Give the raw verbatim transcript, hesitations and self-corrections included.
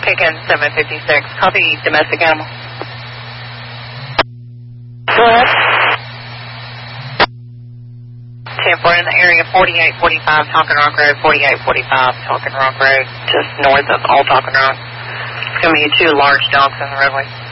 Pickens seven fifty-six. Copy domestic animal. Go ahead. ten four in the area, forty-eight forty-five Talking Rock Road, forty-eight forty-five Talking Rock Road, just north of Old Talking Rock. It's going to be two large dogs on the roadway.